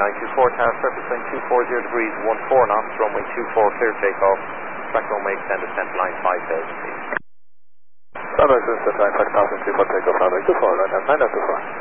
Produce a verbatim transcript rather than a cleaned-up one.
nine two four, tower surface wind two four zero degrees, one four knots, runway two four, clear takeoff. Track runway extended, center line five thousand feet. Sunrise Winston nine five thousand, two four takeoff, runway two four, right hand nine two four.